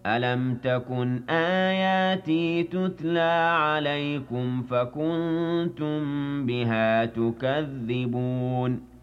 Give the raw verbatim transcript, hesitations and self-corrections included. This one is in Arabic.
أَلَمْ تَكُنْ آيَاتِي تُتْلَىٰ عَلَيْكُمْ فَكُنتُم بِهَا تُكَذِّبُونَ